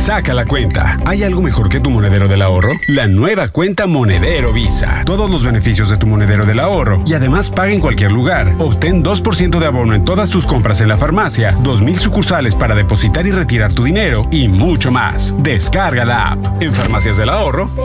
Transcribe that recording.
Saca la cuenta. ¿Hay algo mejor que tu monedero del ahorro? La nueva cuenta Monedero Visa. Todos los beneficios de tu monedero del ahorro y además paga en cualquier lugar. Obtén 2% de abono en todas tus compras en la farmacia, 2,000 sucursales para depositar y retirar tu dinero y mucho más. Descarga la app. En Farmacias del Ahorro